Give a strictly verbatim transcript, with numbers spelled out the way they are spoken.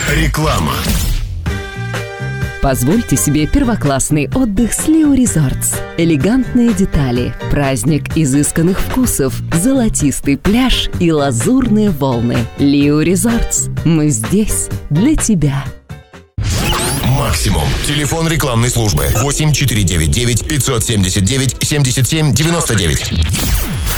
Реклама. Позвольте себе первоклассный отдых с Лио Resorts. Элегантные детали, праздник изысканных вкусов, золотистый пляж и лазурные волны. Лио Resorts. Мы здесь для тебя. Максимум. Телефон рекламной службы восемь четыре девять девять пятьсот семьдесят девять семьдесят семь девяносто девять.